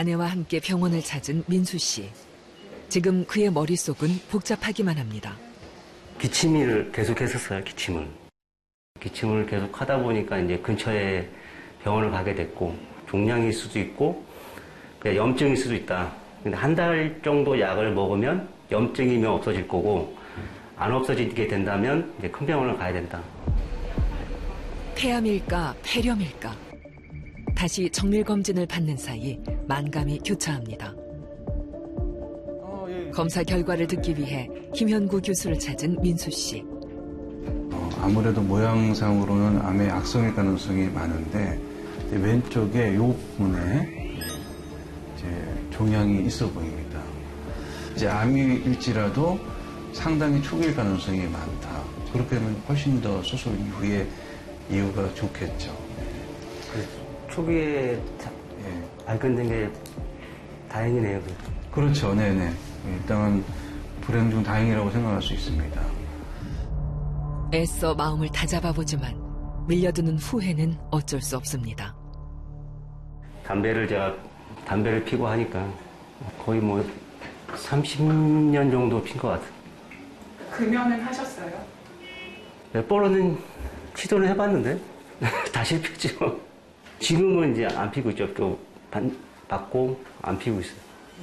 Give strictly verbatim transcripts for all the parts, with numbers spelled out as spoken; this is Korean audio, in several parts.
아내와 함께 병원을 찾은 민수 씨. 지금 그의 머릿속은 복잡하기만 합니다. 기침을 계속 했었어요, 기침을. 기침을 계속 하다 보니까 이제 근처에 병원을 가게 됐고, 종양일 수도 있고, 그냥 염증일 수도 있다. 근데 한 달 정도 약을 먹으면 염증이면 없어질 거고, 안 없어지게 된다면 이제 큰 병원을 가야 된다. 폐암일까, 폐렴일까? 다시 정밀검진을 받는 사이 만감이 교차합니다. 검사 결과를 듣기 위해 김현구 교수를 찾은 민수 씨. 어, 아무래도 모양상으로는 암의 악성일 가능성이 많은데 왼쪽에 이 부분에 이제 종양이 있어 보입니다. 이제 암일지라도 상당히 초기일 가능성이 많다. 그렇게 되면 훨씬 더 수술 이후에 이유가 좋겠죠. 초기에 예. 발견된 게 다행이네요. 그렇죠. 네네. 일단은 불행 중 다행이라고 생각할 수 있습니다. 애써 마음을 다잡아보지만 밀려드는 후회는 어쩔 수 없습니다. 담배를 제가 담배를 피고 하니까 거의 뭐 삼십 년 정도 핀 것 같아요. 금연을 하셨어요? 몇 번은 시도를 해봤는데 다 실패죠. 지금은 이제 안 피고 있죠. 또 받고 안 피고 있어요.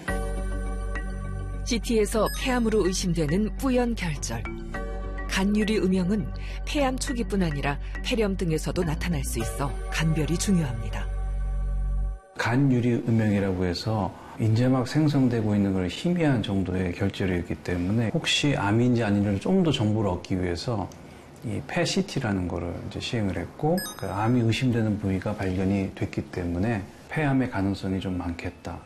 씨티에서 폐암으로 의심되는 뿌연 결절. 간유리 음영은 폐암 초기뿐 아니라 폐렴 등에서도 나타날 수 있어 간별이 중요합니다. 간유리 음영이라고 해서 인제막 생성되고 있는 걸 희미한 정도의 결절이었기 때문에 혹시 암인지 아닌지를 좀 더 정보를 얻기 위해서 이 폐 씨티라는 거를 이제 시행을 했고 그 암이 의심되는 부위가 발견이 됐기 때문에 폐암의 가능성이 좀 많겠다.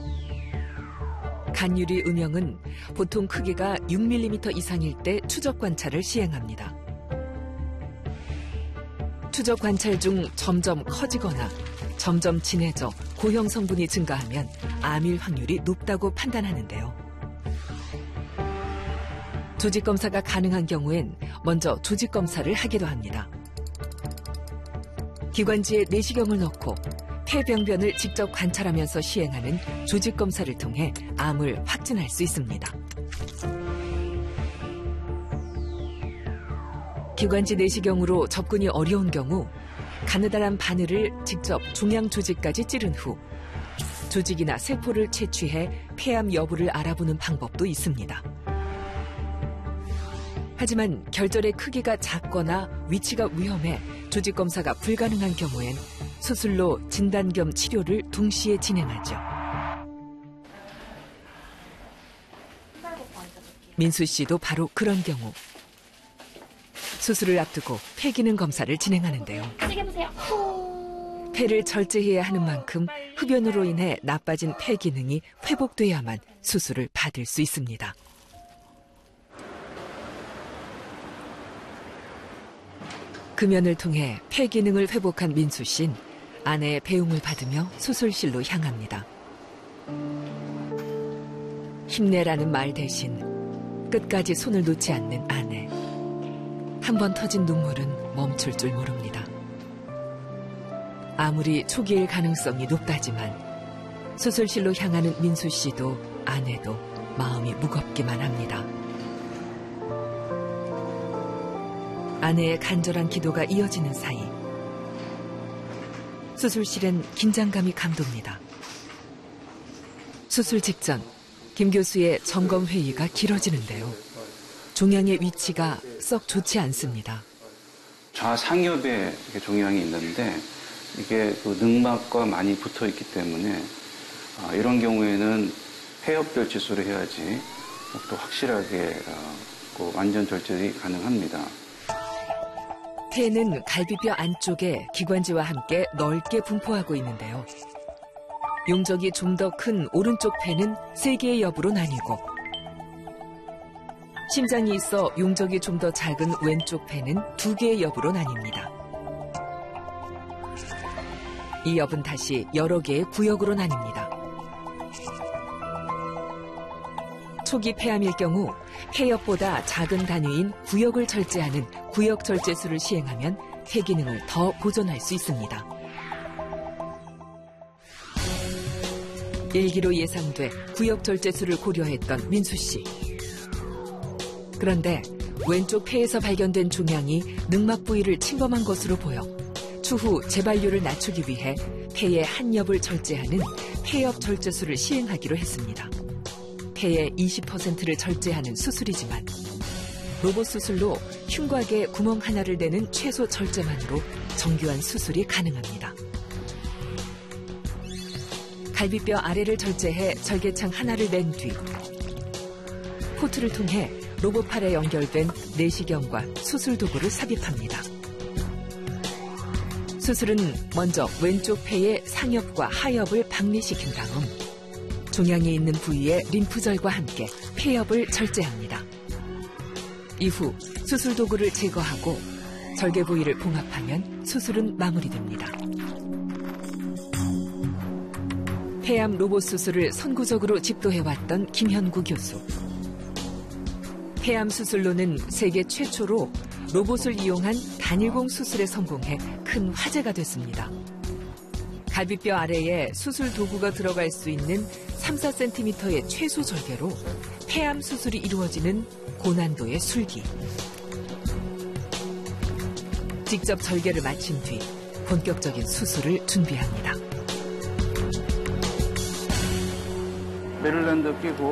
간유리 음영은 보통 크기가 육 밀리미터 이상일 때 추적 관찰을 시행합니다. 추적 관찰 중 점점 커지거나 점점 진해져 고형 성분이 증가하면 암일 확률이 높다고 판단하는데요. 조직 검사가 가능한 경우엔 먼저 조직 검사를 하기도 합니다. 기관지에 내시경을 넣고 폐병변을 직접 관찰하면서 시행하는 조직 검사를 통해 암을 확진할 수 있습니다. 기관지 내시경으로 접근이 어려운 경우 가느다란 바늘을 직접 종양 조직까지 찌른 후 조직이나 세포를 채취해 폐암 여부를 알아보는 방법도 있습니다. 하지만 결절의 크기가 작거나 위치가 위험해 조직 검사가 불가능한 경우엔 수술로 진단 겸 치료를 동시에 진행하죠. 민수 씨도 바로 그런 경우. 수술을 앞두고 폐 기능 검사를 진행하는데요. 폐를 절제해야 하는 만큼 흡연으로 인해 나빠진 폐 기능이 회복돼야만 수술을 받을 수 있습니다. 금연을 통해 폐 기능을 회복한 민수 씨는 아내의 배웅을 받으며 수술실로 향합니다. 힘내라는 말 대신 끝까지 손을 놓지 않는 아내. 한 번 터진 눈물은 멈출 줄 모릅니다. 아무리 초기일 가능성이 높다지만 수술실로 향하는 민수 씨도 아내도 마음이 무겁기만 합니다. 아내의 간절한 기도가 이어지는 사이 수술실엔 긴장감이 감돕니다. 수술 직전 김 교수의 점검 회의가 길어지는데요. 종양의 위치가 썩 좋지 않습니다. 좌상엽에 종양이 있는데 이게 그 늑막과 많이 붙어 있기 때문에 이런 경우에는 폐엽별 치수를 해야지 또 확실하게 완전 절제가 가능합니다. 폐는 갈비뼈 안쪽에 기관지와 함께 넓게 분포하고 있는데요. 용적이 좀 더 큰 오른쪽 폐는 세 개의 엽으로 나뉘고 심장이 있어 용적이 좀 더 작은 왼쪽 폐는 두 개의 엽으로 나뉩니다. 이 엽은 다시 여러 개의 구역으로 나뉩니다. 초기 폐암일 경우 폐엽보다 작은 단위인 구역을 절제하는 구역 절제술을 시행하면 폐 기능을 더 보존할 수 있습니다. 일기로 예상돼 구역 절제술을 고려했던 민수 씨. 그런데 왼쪽 폐에서 발견된 종양이 늑막 부위를 침범한 것으로 보여 추후 재발률을 낮추기 위해 폐의 한 엽을 절제하는 폐엽 절제술을 시행하기로 했습니다. 폐의 이십 퍼센트를 절제하는 수술이지만 로봇 수술로 흉곽에 구멍 하나를 내는 최소 절제만으로 정교한 수술이 가능합니다. 갈비뼈 아래를 절제해 절개창 하나를 낸 뒤 포트를 통해 로봇팔에 연결된 내시경과 수술 도구를 삽입합니다. 수술은 먼저 왼쪽 폐의 상엽과 하엽을 박리시킨 다음 종양이 있는 부위에 림프절과 함께 폐엽을 절제합니다. 이후 수술 도구를 제거하고 절개 부위를 봉합하면 수술은 마무리됩니다. 폐암 로봇 수술을 선구적으로 집도해왔던 김현구 교수. 폐암 수술로는 세계 최초로 로봇을 이용한 단일공 수술에 성공해 큰 화제가 됐습니다. 갈비뼈 아래에 수술 도구가 들어갈 수 있는 삼, 사 센티미터의 최소 절개로 폐암 수술이 이루어지는 고난도의 술기. 직접 절개를 마친 뒤 본격적인 수술을 준비합니다. 메릴랜드 끼고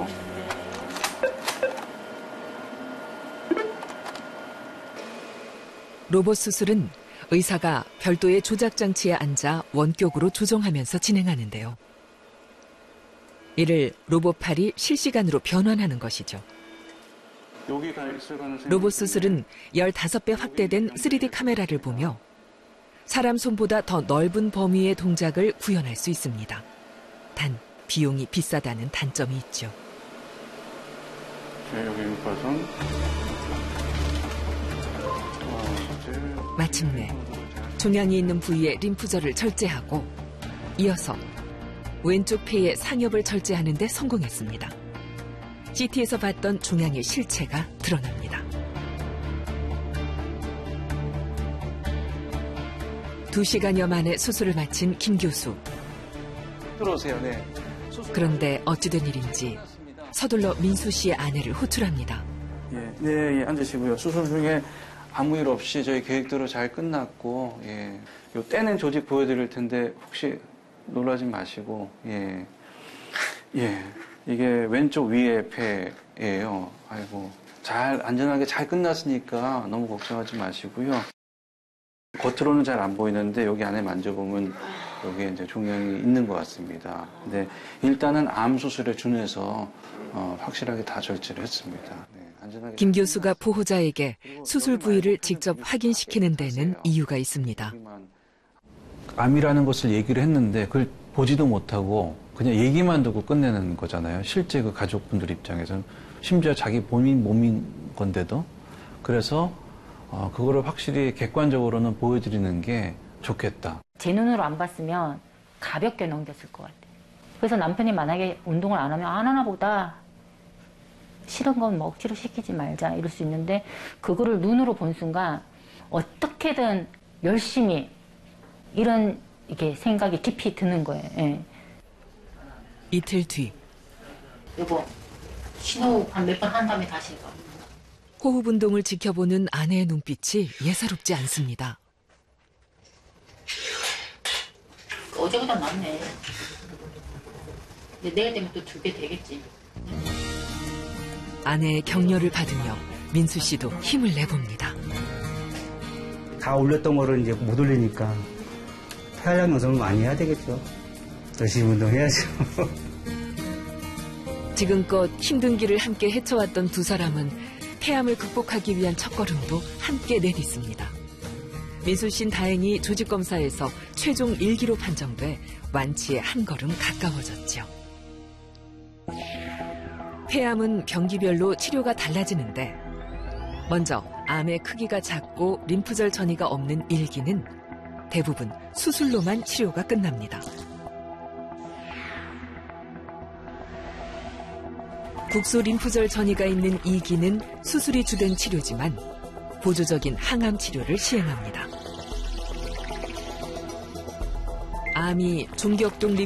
로봇 수술은 의사가 별도의 조작 장치에 앉아 원격으로 조정하면서 진행하는데요. 이를 로봇팔이 실시간으로 변환하는 것이죠. 로봇 수술은 십오 배 확대된 쓰리디 카메라를 보며 사람 손보다 더 넓은 범위의 동작을 구현할 수 있습니다. 단 비용이 비싸다는 단점이 있죠. 여기 육파선. 마침내 종양이 있는 부위의 림프절을 절제하고 이어서 왼쪽 폐의 상엽을 절제하는 데 성공했습니다. 씨티에서 봤던 종양의 실체가 드러납니다. 두 시간여 만에 수술을 마친 김 교수. 들어오세요. 네. 그런데 어찌된 일인지 서둘러 민수 씨의 아내를 호출합니다. 예, 네, 예, 앉으시고요. 수술 중에 아무 일 없이 저희 계획대로 잘 끝났고, 예, 요 떼낸 조직 보여드릴 텐데 혹시 놀라지 마시고, 예, 예, 이게 왼쪽 위에 폐예요. 아이고, 잘 안전하게 잘 끝났으니까 너무 걱정하지 마시고요. 겉으로는 잘 안 보이는데 여기 안에 만져보면 여기에 이제 종양이 있는 것 같습니다. 근데 일단은 암 수술에 준해서 어, 확실하게 다 절제를 했습니다. 네, 안전하게 김 교수가 보호자에게 수술 부위를 직접 확인시키는 데는 이유가 있습니다. 암이라는 것을 얘기를 했는데 그걸 보지도 못하고 그냥 얘기만 듣고 끝내는 거잖아요. 실제 그 가족분들 입장에서는 심지어 자기 본인 몸인 건데도 그래서 어, 그거를 확실히 객관적으로는 보여드리는 게 좋겠다. 제 눈으로 안 봤으면 가볍게 넘겼을 것 같아요. 그래서 남편이 만약에 운동을 안 하면 안 하나 보다. 싫은 건 뭐 억지로 시키지 말자 이럴 수 있는데 그거를 눈으로 본 순간 어떻게든 열심히 이런 이게 생각이 깊이 드는 거예요. 예. 이틀 뒤 여보 신호흡 한 몇 번 한 다음에 다시 가. 호흡 운동을 지켜보는 아내의 눈빛이 예사롭지 않습니다. 어제보다 낫네. 근데 내일 되면 또 두 배 되겠지. 아내의 격려를 받으며 민수 씨도 힘을 내봅니다. 다 올렸던 거를 이제 못 올리니까 폐활량 노선을 많이 해야 되겠죠. 열심히 운동해야죠. 지금껏 힘든 길을 함께 헤쳐왔던 두 사람은 폐암을 극복하기 위한 첫걸음도 함께 내딛습니다. 민수 씨는 다행히 조직검사에서 최종 일 기로 판정돼 완치에 한 걸음 가까워졌죠. 폐암은 병기별로 치료가 달라지는데 먼저 암의 크기가 작고 림프절 전이가 없는 일 기는 대부분 수술로만 치료가 끝납니다. 국소 림프절 전이가 있는 이 기는 수술이 주된 치료지만 보조적인 항암 치료를 시행합니다. 암이 종격동